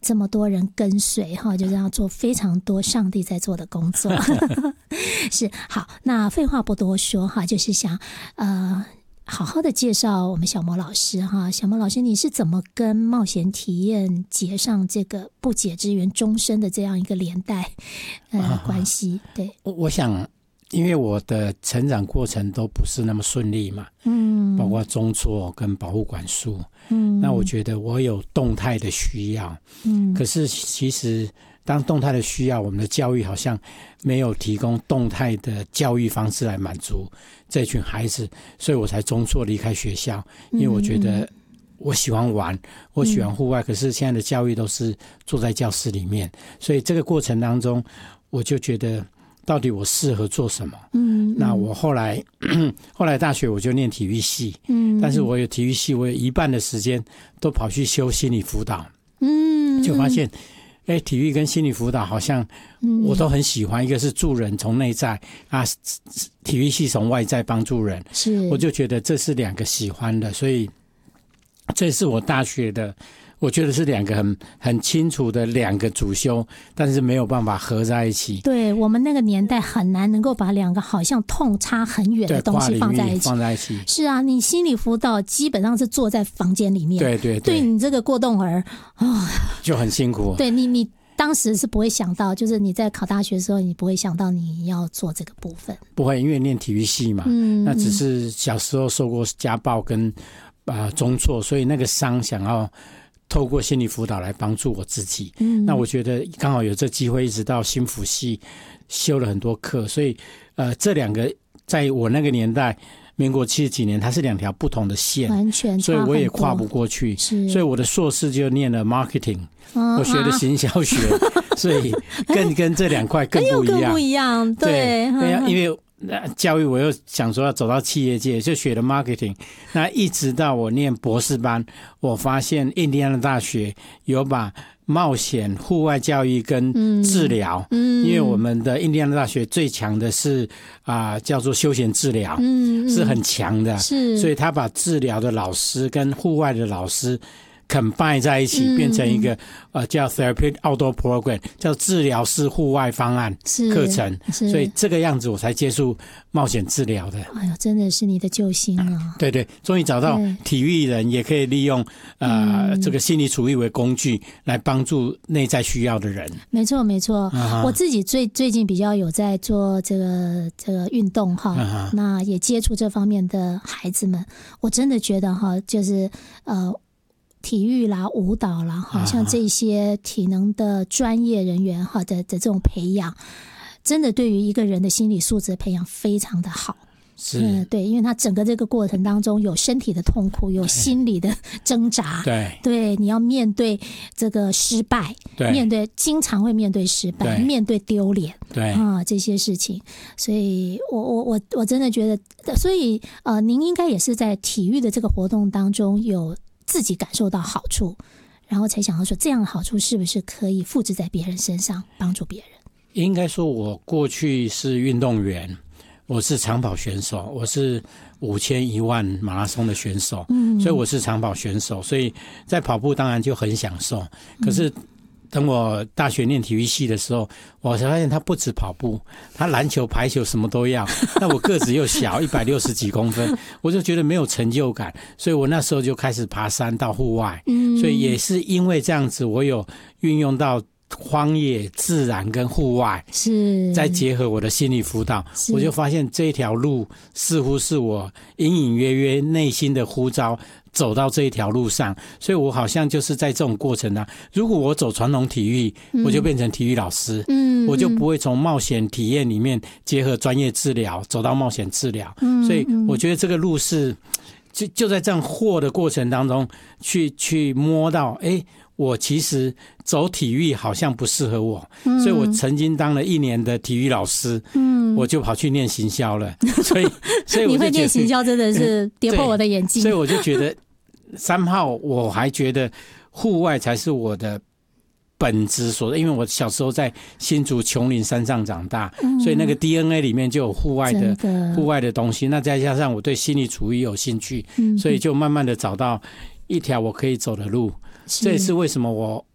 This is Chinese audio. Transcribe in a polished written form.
这么多人跟随哈，就是要做非常多上帝在做的工作。是，好，那废话不多说哈，就是想好好的介绍我们小魔老师哈。小魔老师，你是怎么跟冒险体验结上这个不解之缘终身的这样一个连带关系？对， 我想因为我的成长过程都不是那么顺利嘛，包括中辍跟保护管束，那我觉得我有动态的需要，可是其实当动态的需要，我们的教育好像没有提供动态的教育方式来满足这群孩子，所以我才中辍离开学校，因为我觉得我喜欢玩，我喜欢户外，可是现在的教育都是坐在教室里面，所以这个过程当中我就觉得到底我适合做什么？那我后来大学我就念体育系，但是我有体育系，我有一半的时间都跑去修心理辅导，就发现体育跟心理辅导好像我都很喜欢，一个是助人从内在啊，体育系从外在帮助人，是我就觉得这是两个喜欢的，所以这是我大学的，我觉得是两个很清楚的两个主修，但是没有办法合在一起。 对，我们那个年代很难能够把两个好像痛差很远的东西放在一起。是啊，你心理辅导基本上是坐在房间里面，对你这个过动儿就很辛苦。 对你当时是不会想到，就是你在考大学的时候，你不会想到你要做这个部分。 不会，因为念体育系嘛，那只是小时候受过家暴跟中辍，所以那个伤想要透过心理辅导来帮助我自己。那我觉得刚好有这机会，一直到心辅系修了很多课，所以这两个在我那个年代，民国70几年，它是两条不同的线， 完全差很多， 所以我也跨不过去。所以我的硕士就念了 marketing，我学的行销学，所以跟这两块更不一样。对，因为教育我又想说要走到企业界，就学了 marketing。那一直到我念博士班，我发现印第安纳大学有把冒险户外教育跟治疗，因为我们的印第安纳大学最强的是叫做休闲治疗，是很强的，所以他把治疗的老师跟户外的老师combine 在一起，变成一个叫 Therapeutic Outdoor Program， 叫治疗式户外方案课程，所以这个样子我才接触冒险治疗的。 哎呦，真的是你的救星啊！ 对对，终于找到体育人也可以利用这个心理处遇为工具来帮助内在需要的人。没错没错，我自己最近比较有在做这个运动哈，那也接触这方面的孩子们，我真的觉得哈，就是体育啦、舞蹈啦，好像这些体能的专业人员哈的这种培养，真的对于一个人的心理素质的培养非常的好。对，因为他整个这个过程当中有身体的痛苦，有心理的挣扎，对，你要面对这个失败，经常会面对失败，面对丢脸，这些事情，所以我真的觉得，所以您应该也是在体育的这个活动当中有自己感受到好处，然后才想要说这样的好处是不是可以复制在别人身上，帮助别人。 应该说我过去是运动员，我是长跑选手，我是5000、10000马拉松的选手，所以我是长跑选手，所以在跑步当然就很享受。可是等我大学念体育系的时候，我才发现他不止跑步，他篮球、排球什么都要。那我个子又小，160几公分，我就觉得没有成就感，所以我那时候就开始爬山到户外。所以也是因为这样子，我有运用到荒野、自然跟户外，再结合我的心理辅导，我就发现这条路似乎是我隐隐约约内心的呼召，走到这一条路上，所以我好像就是在这种过程如果我走传统体育，我就变成体育老师，我就不会从冒险体验里面结合专业治疗走到冒险治疗，所以我觉得这个路是就在这样和的过程当中去摸到，我其实走体育好像不适合我，所以我曾经当了1年的体育老师，我就跑去念行销了，所以我你会念行销真的是跌破我的眼镜， 所以我就觉得somehow我还觉得户外才是我的本质所在，因为我小时候在新竹琼林山上长大，所以那个 DNA 里面就有户外的东西，那再加上我对心理处遇有兴趣，所以就慢慢的找到一条我可以走的路。这也是为什么